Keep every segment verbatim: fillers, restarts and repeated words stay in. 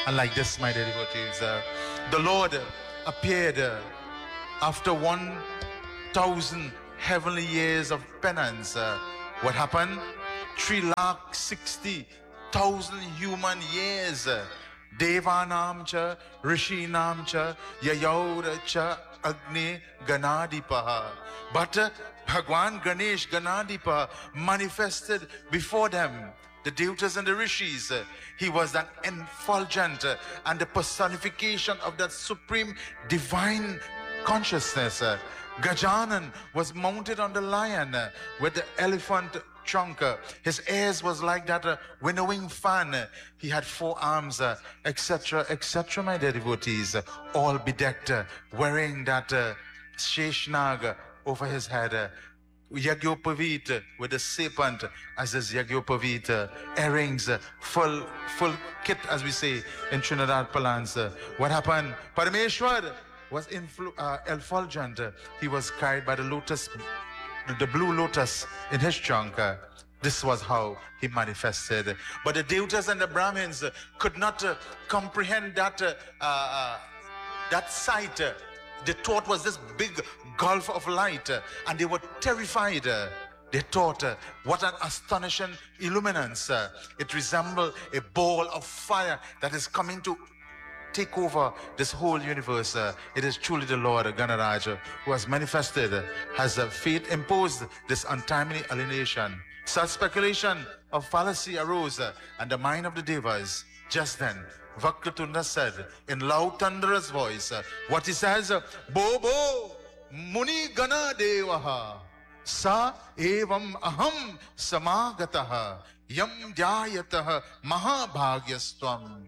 And like this, my dear devotees, uh, the Lord appeared uh, after one thousand heavenly years of penance. Uh, what happened? Three lakh sixty thousand human years. Uh, Devanam cha, Rishinam cha, Yayaura cha, Agni Ganadipaha. But uh, Bhagwan Ganesh Ganadipa manifested before them, the devatas and the rishis. Uh, he was that effulgent uh, and the personification of that supreme divine consciousness. Uh, Gajanan was mounted on the lion uh, with the elephant trunk. Uh, his ears was like that uh, winnowing fan. Uh, he had four arms, uh, etc, etc, my dear devotees, uh, all bedecked, uh, wearing that uh, Sheshnag uh, over his head. Uh, Yagyopavit uh, with the serpent as his Yagyopavit, uh, earrings, uh, full full kit, as we say in Trinidad Palance. Uh, what happened? Parameshwar was influ- uh, effulgent. Uh, he was carried by the lotus, the blue lotus in his trunk. Uh, this was how he manifested. But the Devatas and the Brahmins uh, could not uh, comprehend that uh, uh, that sight. Uh, they thought was this big gulf of light, uh, and they were terrified. Uh, they thought, uh, what an astonishing illuminance. Uh, it resembled a ball of fire that is coming to take over this whole universe. Uh, it is truly the Lord Ganaraja who has manifested, uh, has uh, fate imposed this untimely alienation. Such speculation of fallacy arose uh, and the mind of the Devas. Just then, Vakratunda said in loud thunderous voice, uh, what he says, uh, Bobo Muni Gana Devaha Sa Evam Aham Samagataha Yam Jayataha Mahabhagyastvam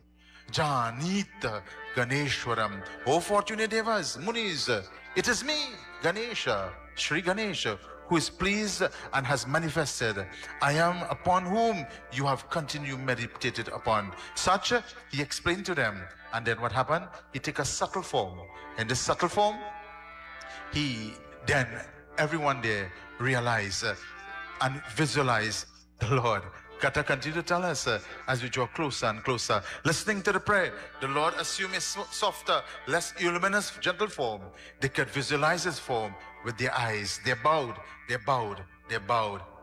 Janita Ganeshwaram. O fortunate Devas, Munis, it is me, Ganesha, Sri Ganesha, who is pleased and has manifested. I am upon whom you have continued meditated upon. Such, he explained to them. And then what happened? He took a subtle form. In this subtle form, he then, everyone there realized uh, and visualized the Lord. Kata continue to tell us uh, as we draw closer and closer. Listening to the prayer, the Lord assumed a softer, less luminous, gentle form. They could visualize his form with their eyes. They bowed, they bowed, they bowed.